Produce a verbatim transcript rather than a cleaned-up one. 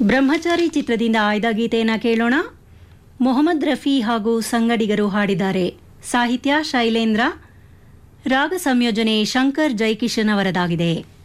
ಬ್ರಹ್ಮಚಾರಿ ಚಿತ್ರದಿಂದ ಆಯ್ದ ಗೀತೆಯನ್ನು ಕೇಳೋಣ. ಮೊಹಮ್ಮದ್ ರಫಿ ಹಾಗೂ ಸಂಗಡಿಗರು ಹಾಡಿದ್ದಾರೆ. ಸಾಹಿತ್ಯ ಶೈಲೇಂದ್ರ, ರಾಗ ಸಂಯೋಜನೆ ಶಂಕರ್ ಜೈಕಿಶನ್ ಅವರದಾಗಿದೆ.